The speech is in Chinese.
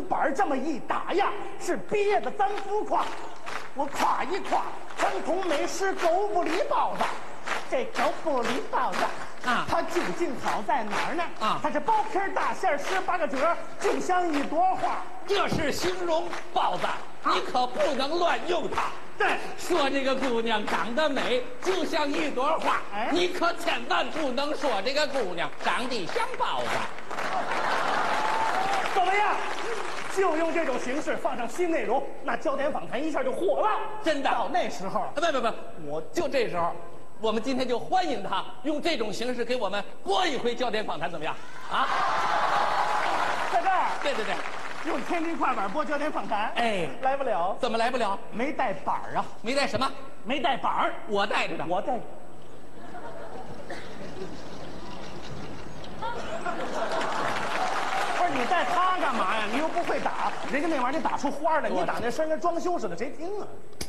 板这么一打呀，是憋得咱浮夸。我夸一夸传统美食狗不理包子。这狗不理包子啊，它究竟好在哪儿呢？啊，它是薄皮大馅，18个褶，就像一朵花。 这是形容包子，你可不能乱用它。 对， 说这个姑娘长得美，就像一朵花，你可千万不能说这个姑娘长得像包子。 怎么样？就用这种形式放上新内容，那焦点访谈一下就火了。 真的， 到那时候， 不，我就这时候，我们今天就欢迎他用这种形式给我们播一回焦点访谈，怎么样？啊， 在这儿， 对， 用天津快板播焦点访谈， 哎， 来不了。 怎么来不了？ 没带板儿啊？ 没带什么？ 没带板儿， 我带着呢。 我带。不是你带它干嘛呀？你又不会打，人家那玩意儿得打出花来，你打那声跟装修似的，谁听啊？